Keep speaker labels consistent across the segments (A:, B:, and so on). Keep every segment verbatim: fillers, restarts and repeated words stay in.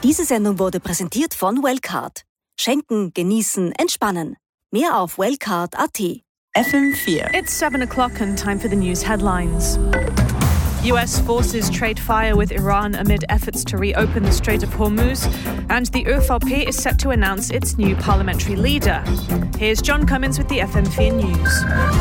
A: Diese Sendung wurde präsentiert von Wellcard. Schenken, genießen, entspannen. Mehr auf wellcard dot a t.
B: F M four.
C: It's seven o'clock and time for the news headlines. U S forces trade fire with Iran amid efforts to reopen the Strait of Hormuz, and the Ö V P is set to announce its new parliamentary leader. Here's John Cummins with the F M four News.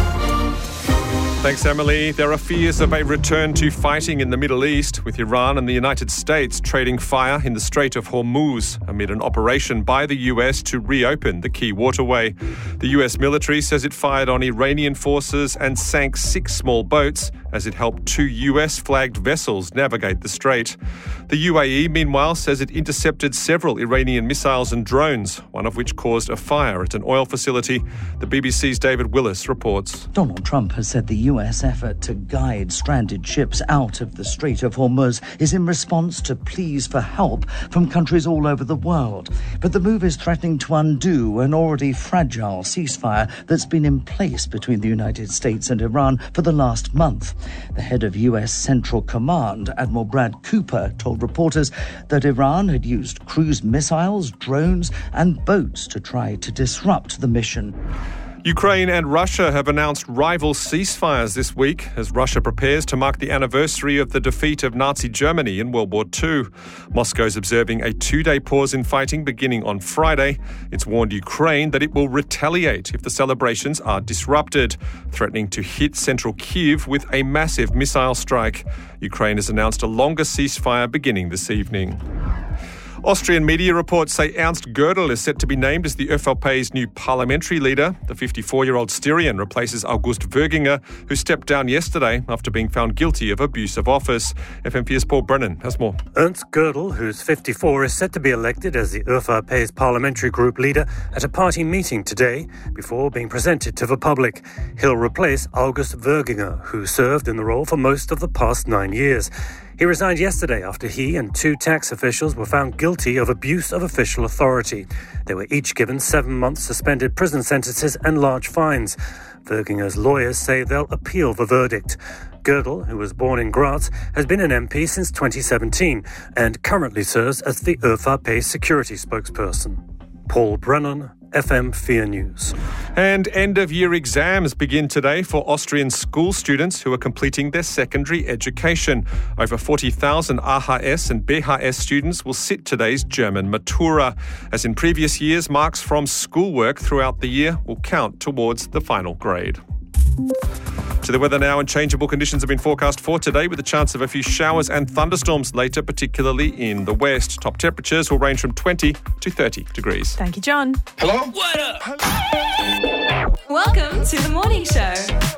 D: Thanks, Emily. There are fears of a return to fighting in the Middle East, with Iran and the United States trading fire in the Strait of Hormuz amid an operation by the U S to reopen the key waterway. The U S military says it fired on Iranian forces and sank six small boats as it helped two U S-flagged vessels navigate the strait. The U A E, meanwhile, says it intercepted several Iranian missiles and drones, one of which caused a fire at an oil facility. The B B C's David Willis reports.
E: Donald Trump has said the U S effort to guide stranded ships out of the Strait of Hormuz is in response to pleas for help from countries all over the world. But the move is threatening to undo an already fragile ceasefire that's been in place between the United States and Iran for the last month. The head of U S Central Command, Admiral Brad Cooper, told reporters that Iran had used cruise missiles, drones, and boats to try to disrupt the mission.
D: Ukraine and Russia have announced rival ceasefires this week as Russia prepares to mark the anniversary of the defeat of Nazi Germany in World War Two. Moscow is observing a two-day pause in fighting beginning on Friday. It's warned Ukraine that it will retaliate if the celebrations are disrupted, threatening to hit central Kyiv with a massive missile strike. Ukraine has announced a longer ceasefire beginning this evening. Austrian media reports say Ernst Gödel is set to be named as the Ö V P's new parliamentary leader. The fifty-four-year-old Styrian replaces August Wöginger, who stepped down yesterday after being found guilty of abuse of office. F M four's Paul Brennan has more.
F: Ernst Gödel, who's fifty-four, is set to be elected as the Ö V P's parliamentary group leader at a party meeting today before being presented to the public. He'll replace August Wöginger, who served in the role for most of the past nine years. He resigned yesterday after he and two tax officials were found guilty of abuse of official authority. They were each given seven months suspended prison sentences and large fines. Wöginger's lawyers say they'll appeal the verdict. Gödel, who was born in Graz, has been an M P since twenty seventeen and currently serves as the Ö V P security spokesperson. Paul Brennan, F M four News.
D: And end-of-year exams begin today for Austrian school students who are completing their secondary education. Over forty thousand A H S and B H S students will sit today's German Matura. As in previous years, marks from schoolwork throughout the year will count towards the final grade. To the weather now, and changeable conditions have been forecast for today with a chance of a few showers and thunderstorms later, particularly in the west. Top temperatures will range from twenty to thirty degrees.
C: Thank you, John.
G: Hello?
C: What up? Welcome to The Morning Show.